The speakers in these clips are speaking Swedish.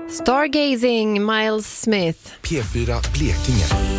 Stargazing, Miles Smith. P4 Blekinge.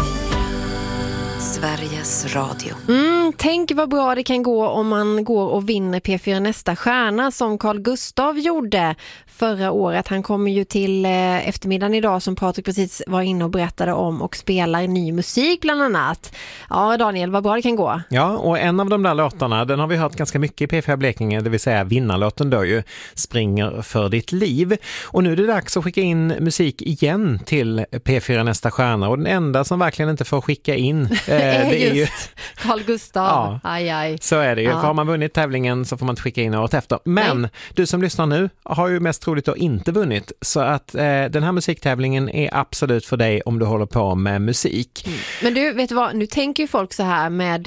Sveriges Radio. Tänk vad bra det kan gå om man går och vinner P4 Nästa stjärna som Carl Gustav gjorde förra året. Han kommer ju till eftermiddagen idag som Patrik precis var inne och berättade om och spelar ny musik bland annat. Ja, Daniel, vad bra det kan gå. Ja, och en av de där låtarna, den har vi hört ganska mycket i P4 Blekinge, det vill säga vinnarlåten då ju, Springer för ditt liv. Och nu är det dags att skicka in musik igen till P4 Nästa stjärna och den enda som verkligen inte får skicka in det är ju Carl Gustav. Ja, aj. Så är det ju. Ja. För har man vunnit tävlingen så får man inte skicka in året efter. Men du som lyssnar nu har ju mest troligt att inte vunnit. Så att den här musiktävlingen är absolut för dig om du håller på med musik. Men du, vet du vad? Nu tänker ju folk så här med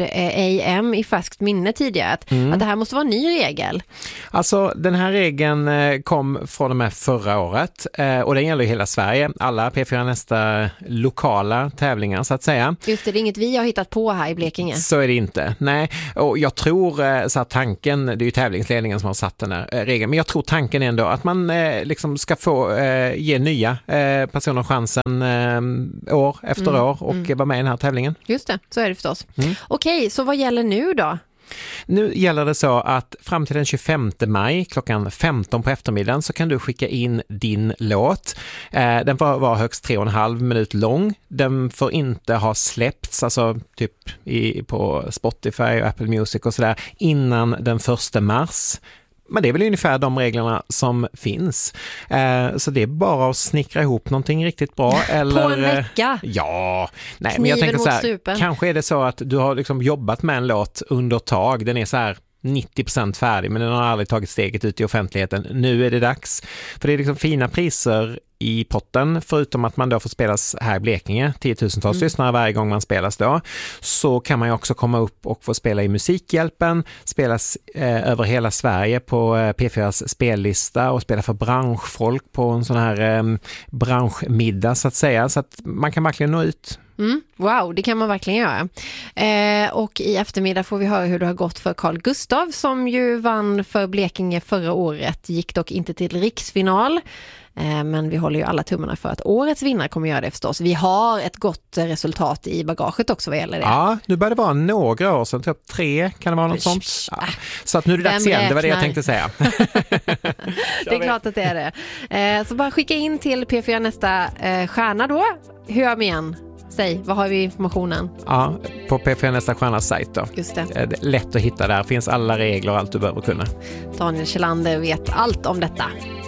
AM i färskt minne tidigare att det här måste vara en ny regel. Alltså den här regeln kom från och med förra året och den gäller i hela Sverige. Alla P4 Nästa lokala tävlingar så att säga. Just det är inget vi har hittat på här i Blekinge. Så är det inte. Nej, och jag tror så att tanken, det är ju tävlingsledningen som har satt den här regeln, men jag tror tanken är ändå att man liksom ska få ge nya personer chansen år efter år och vara med i den här tävlingen. Just det, så är det förstås. Okej, så vad gäller nu då? Nu gäller det så att fram till den 25 maj klockan 15 på eftermiddagen så kan du skicka in din låt. Den får vara högst 3,5 minut lång. Den får inte ha släppts, alltså typ på Spotify och Apple Music och sådär, innan den 1 mars. Men det är väl ungefär de reglerna som finns. Så det är bara att snickra ihop någonting riktigt bra. Eller, på en vecka? Ja. Nej, Kniven men jag tänker så här, stupen. kanske är det så att du har liksom jobbat med en låt under tag. Den är så här 90% färdig men den har aldrig tagit steget ut i offentligheten. Nu är det dags. För det är liksom fina priser i potten, förutom att man då får spelas här i Blekinge, 10 000-tals lyssnare varje gång man spelas då, så kan man ju också komma upp och få spela i Musikhjälpen, spelas över hela Sverige på P4s spellista och spela för branschfolk på en sån här branschmiddag så att säga, så att man kan verkligen nå ut. Wow, det kan man verkligen göra. Och i eftermiddag får vi höra hur det har gått för Carl Gustav som ju vann för Blekinge förra året, gick dock inte till riksfinal. Men vi håller ju alla tummarna för att årets vinnare kommer göra det förstås. Vi har ett gott resultat i bagaget också vad gäller det. Ja, nu börjar det vara några år sedan, typ 3 kan det vara något sånt. Ja. Så att nu är det dags igen, det var det jag tänkte säga. Det är klart att det är det. Så bara skicka in till P4 Nästa stjärna då. Hör med igen. Säg, vad har vi informationen? Ja, på P4 Nästa stjärnas sajt då. Just det. Det är lätt att hitta där, finns alla regler och allt du behöver kunna. Daniel Kjellander vet allt om detta.